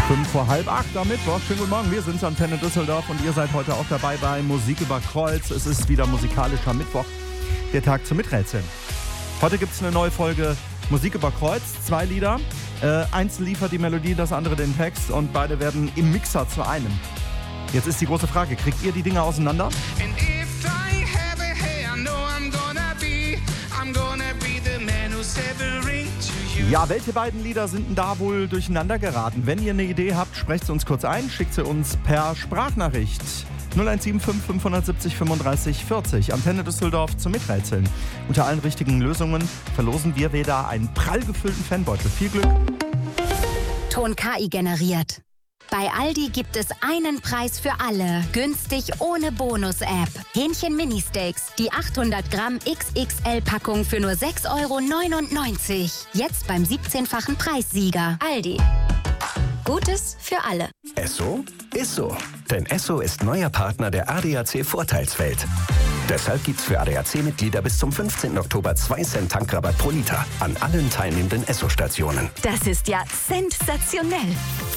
7:45 am Mittwoch. Schönen guten Morgen, wir sind Antenne Düsseldorf und ihr seid heute auch dabei bei Musik über Kreuz. Es ist wieder musikalischer Mittwoch, der Tag zum Miträtseln. Heute gibt es eine neue Folge Musik über Kreuz, 2 Lieder. Eins liefert die Melodie, das andere den Text und beide werden im Mixer zu einem. Jetzt ist die große Frage, kriegt ihr die Dinge auseinander? Ja, welche beiden Lieder sind denn da wohl durcheinander geraten? Wenn ihr eine Idee habt, sprecht sie uns kurz ein, schickt sie uns per Sprachnachricht. 0175 570 35 40. Antenne Düsseldorf zum Miträtseln. Unter allen richtigen Lösungen verlosen wir wieder einen prall gefüllten Fanbeutel. Viel Glück! Ton KI generiert. Bei Aldi gibt es einen Preis für alle. Günstig ohne Bonus-App. Hähnchen Mini-Steaks. Die 800 Gramm XXL-Packung für nur 6,99 €. Jetzt beim 17-fachen Preissieger. Aldi. Gutes für alle. Esso ist so. Denn Esso ist neuer Partner der ADAC Vorteilswelt. Deshalb gibt's für ADAC-Mitglieder bis zum 15. Oktober 2 Cent Tankrabatt pro Liter an allen teilnehmenden Esso-Stationen. Das ist ja sensationell.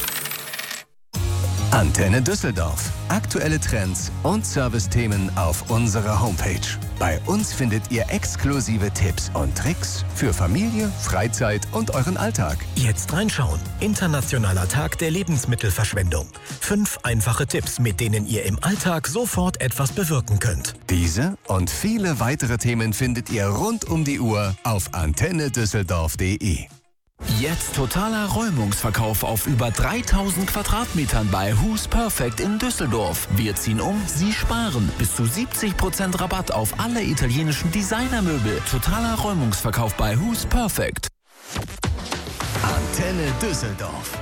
Antenne Düsseldorf. Aktuelle Trends und Servicethemen auf unserer Homepage. Bei uns findet ihr exklusive Tipps und Tricks für Familie, Freizeit und euren Alltag. Jetzt reinschauen. Internationaler Tag der Lebensmittelverschwendung. 5 einfache Tipps, mit denen ihr im Alltag sofort etwas bewirken könnt. Diese und viele weitere Themen findet ihr rund um die Uhr auf antennedüsseldorf.de. Jetzt totaler Räumungsverkauf auf über 3000 Quadratmetern bei Who's Perfect in Düsseldorf. Wir ziehen um, Sie sparen. Bis zu 70% Rabatt auf alle italienischen Designermöbel. Totaler Räumungsverkauf bei Who's Perfect. Antenne Düsseldorf.